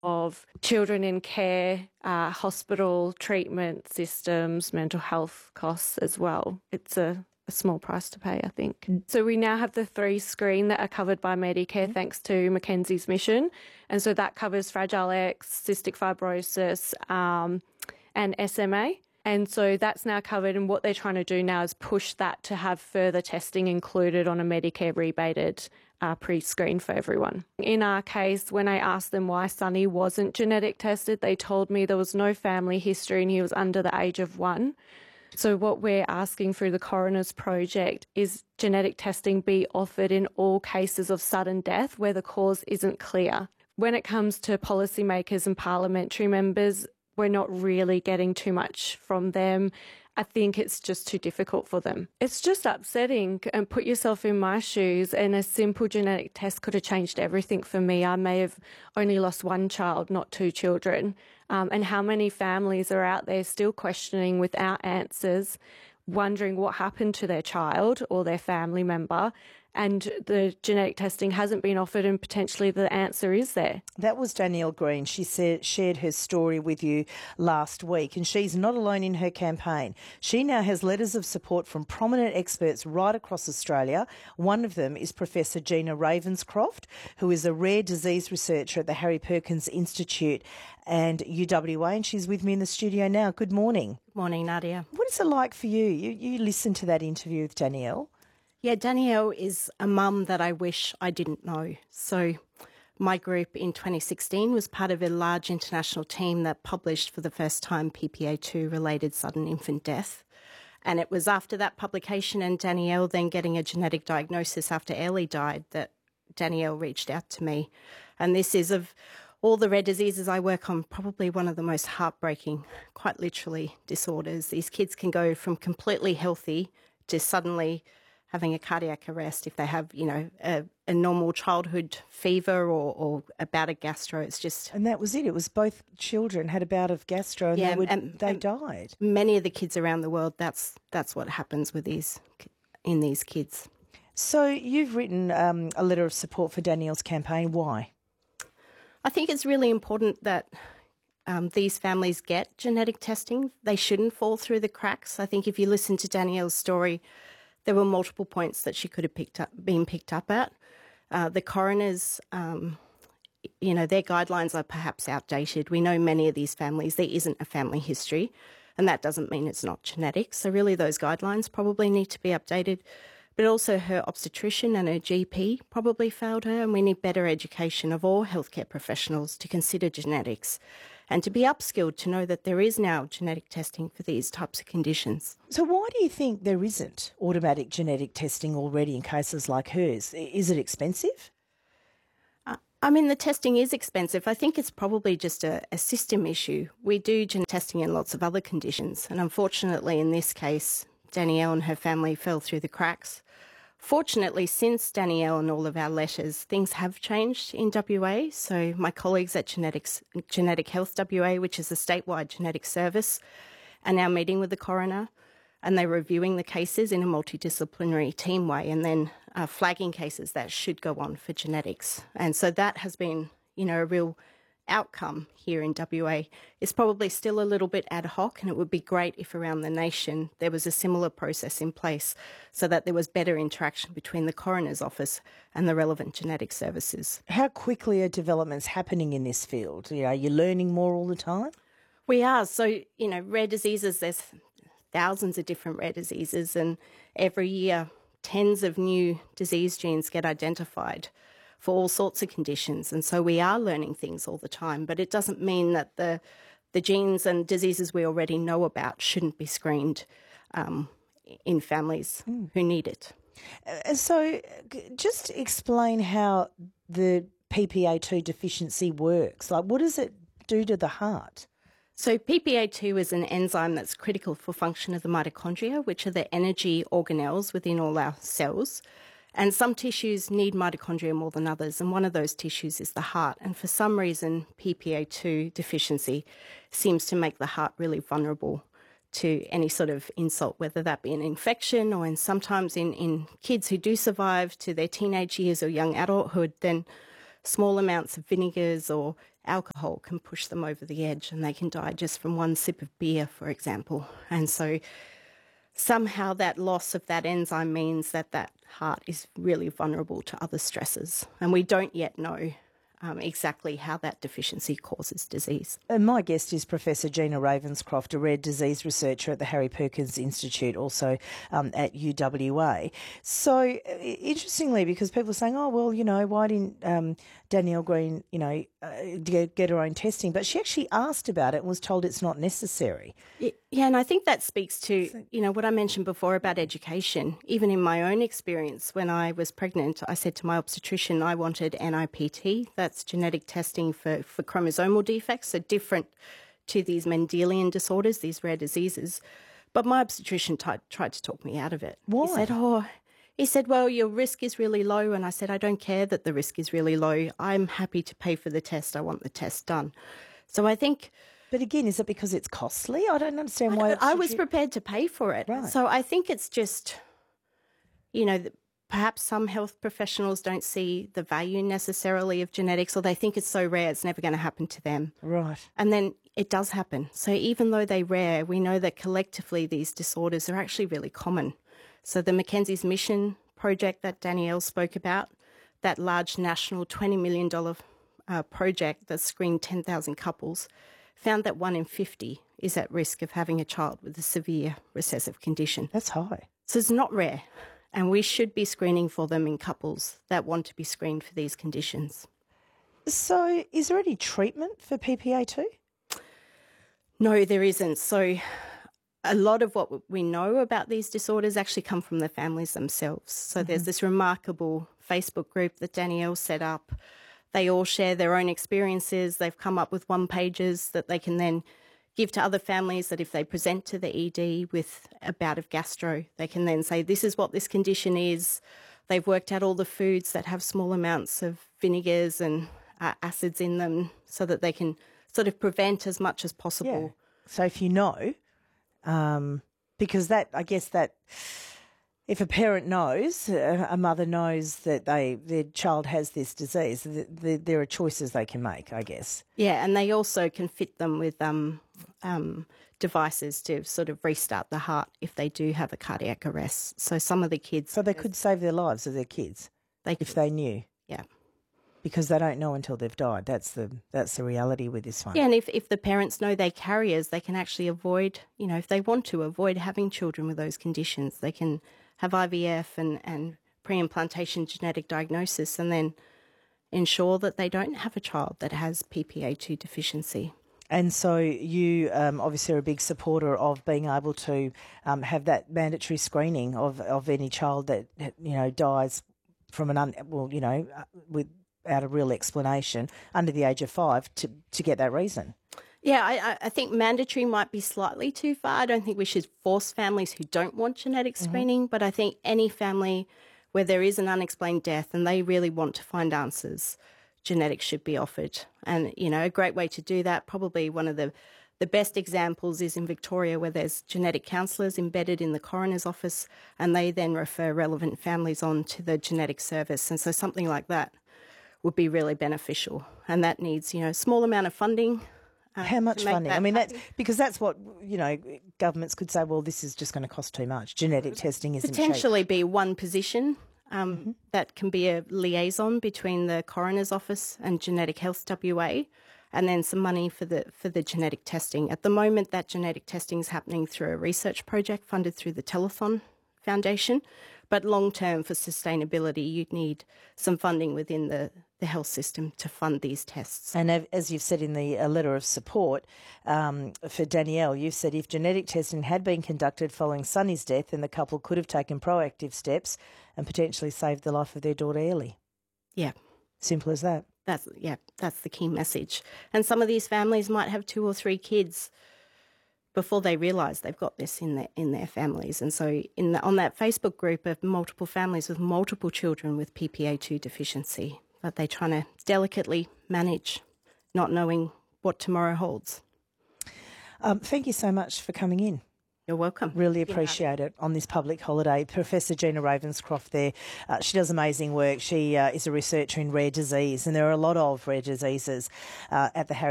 of children in care, hospital treatment systems, mental health costs as well. It's a small price to pay, I think. So we now have the 3 screen that are covered by Medicare thanks to Mackenzie's mission. And so that covers Fragile X, cystic fibrosis, and SMA. And so that's now covered, and what they're trying to do now is push that to have further testing included on a Medicare rebated pre-screen for everyone. In our case, when I asked them why Sonny wasn't genetic tested, they told me there was no family history and he was under the age of 1. So what we're asking through the Coroner's Project is genetic testing be offered in all cases of sudden death where the cause isn't clear. When it comes to policymakers and parliamentary members, we're not really getting too much from them. I think it's just too difficult for them. It's just upsetting, and put yourself in my shoes, and a simple genetic test could have changed everything for me. I may have only lost 1 child, not 2 children. And how many families are out there still questioning without answers, wondering what happened to their child or their family member, and the genetic testing hasn't been offered and potentially the answer is there. That was Danielle Green. She shared her story with you last week, and she's not alone in her campaign. She now has letters of support from prominent experts right across Australia. One of them is Professor Gina Ravenscroft, who is a rare disease researcher at the Harry Perkins Institute and UWA, and she's with me in the studio now. Good morning. Morning, Nadia. What is it like for you? You listened to that interview with Danielle. Yeah, Danielle is a mum that I wish I didn't know. So my group in 2016 was part of a large international team that published for the first time PPA2-related sudden infant death. And it was after that publication and Danielle then getting a genetic diagnosis after Ellie died that Danielle reached out to me. And this is, of all the rare diseases I work on, probably one of the most heartbreaking, quite literally, disorders. These kids can go from completely healthy to suddenly having a cardiac arrest if they have, a normal childhood fever or a bout of gastro. It's just... And that was it. It was both children had a bout of gastro and they died. Many of the kids around the world, that's what happens with these kids. So you've written a letter of support for Danielle's campaign. Why? I think it's really important that these families get genetic testing. They shouldn't fall through the cracks. I think if you listen to Danielle's story, there were multiple points that she could have been picked up at. The coroners, their guidelines are perhaps outdated. We know many of these families, there isn't a family history, and that doesn't mean it's not genetic. So really those guidelines probably need to be updated. But also her obstetrician and her GP probably failed her, and we need better education of all healthcare professionals to consider genetics and to be upskilled to know that there is now genetic testing for these types of conditions. So why do you think there isn't automatic genetic testing already in cases like hers? Is it expensive? The testing is expensive. I think it's probably just a system issue. We do genetic testing in lots of other conditions, and unfortunately in this case, Danielle and her family fell through the cracks. Fortunately, since Danielle and all of our letters, things have changed in WA. So my colleagues at Genetic Health WA, which is a statewide genetic service, are now meeting with the coroner, and they're reviewing the cases in a multidisciplinary team way and then flagging cases that should go on for genetics. And so that has been, a real outcome here in WA. It's probably still a little bit ad hoc, and it would be great if around the nation there was a similar process in place so that there was better interaction between the coroner's office and the relevant genetic services. How quickly are developments happening in this field? Are you learning more all the time? We are. So, rare diseases, there's thousands of different rare diseases, and every year tens of new disease genes get identified for all sorts of conditions. And so we are learning things all the time, but it doesn't mean that the genes and diseases we already know about shouldn't be screened in families who need it. So just explain how the PPA2 deficiency works. Like, what does it do to the heart? So PPA2 is an enzyme that's critical for function of the mitochondria, which are the energy organelles within all our cells. And some tissues need mitochondria more than others, and one of those tissues is the heart. And for some reason, PPA2 deficiency seems to make the heart really vulnerable to any sort of insult, whether that be an infection or sometimes in kids who do survive to their teenage years or young adulthood, then small amounts of vinegars or alcohol can push them over the edge and they can die just from one sip of beer, for example. And so somehow that loss of that enzyme means that that heart is really vulnerable to other stresses. And we don't yet know exactly how that deficiency causes disease. And my guest is Professor Gina Ravenscroft, a rare disease researcher at the Harry Perkins Institute, also at UWA. So, interestingly, because people are saying, oh, well, you know, why didn't Danielle Green, you know, get her own testing? But she actually asked about it and was told it's not necessary. Yeah, and I think that speaks to, you know, what I mentioned before about education. Even in my own experience, when I was pregnant, I said to my obstetrician I wanted NIPT, that's genetic testing for chromosomal defects, so different to these Mendelian disorders, these rare diseases. But my obstetrician tried to talk me out of it. Why? He said, well, your risk is really low. And I said, I don't care that the risk is really low. I'm happy to pay for the test. I want the test done. So I think... But again, is it because it's costly? I don't understand why. I was prepared to pay for it. Right. So I think it's just, you know, perhaps some health professionals don't see the value necessarily of genetics, or they think it's so rare it's never going to happen to them. Right. And then it does happen. So even though they're rare, we know that collectively these disorders are actually really common. So the Mackenzie's Mission project that Danielle spoke about, that large national $20 million project that screened 10,000 couples, found that 1 in 50 is at risk of having a child with a severe recessive condition. That's high. So it's not rare, and we should be screening for them in couples that want to be screened for these conditions. So is there any treatment for PPA2? No, there isn't. So a lot of what we know about these disorders actually come from the families themselves. So there's this remarkable Facebook group that Danielle set up. They all share their own experiences. They've come up with one-pagers that they can then give to other families, that if they present to the ED with a bout of gastro, they can then say, this is what this condition is. They've worked out all the foods that have small amounts of vinegars and acids in them so that they can sort of prevent as much as possible. Yeah. So if you know, because that, I guess that... If a parent knows, a mother knows that their child has this disease, there are choices they can make, I guess. Yeah, and they also can fit them with devices to sort of restart the heart if they do have a cardiac arrest. So some of the kids... So they could save their lives of their kids if they knew. Yeah. Because they don't know until they've died. That's the reality with this one. Yeah, and if the parents know they're carriers, they can actually avoid, you know, if they want to, avoid having children with those conditions. They can have IVF and pre-implantation genetic diagnosis and then ensure that they don't have a child that has PPA2 deficiency. And so you obviously are a big supporter of being able to have that mandatory screening of any child that, you know, dies from without a real explanation under the age of 5 to get that reason. Yeah, I think mandatory might be slightly too far. I don't think we should force families who don't want genetic screening, but I think any family where there is an unexplained death and they really want to find answers, genetics should be offered. And, you know, a great way to do that, probably one of the best examples is in Victoria, where there's genetic counsellors embedded in the coroner's office and they then refer relevant families on to the genetic service. And so something like that would be really beneficial. And that needs, you know, a small amount of funding. How much funding? I mean, because that's what, you know, governments could say, well, this is just going to cost too much. Genetic testing isn't potentially be one position that can be a liaison between the coroner's office and Genetic Health WA, and then some money for the genetic testing. At the moment, that genetic testing is happening through a research project funded through the Telethon Foundation. But long-term, for sustainability, you'd need some funding within the health system to fund these tests. And as you've said in the letter of support for Danielle, you've said if genetic testing had been conducted following Sunny's death, then the couple could have taken proactive steps and potentially saved the life of their daughter Ellie. Yeah. Simple as that. That's the key message. And some of these families might have 2 or 3 kids before they realise they've got this in their families. And so on that Facebook group of multiple families with multiple children with PPA2 deficiency, that they're trying to delicately manage, not knowing what tomorrow holds. Thank you so much for coming in. You're welcome. Really appreciate it on this public holiday. Professor Gina Ravenscroft there, she does amazing work. She is a researcher in rare disease, and there are a lot of rare diseases at the Harry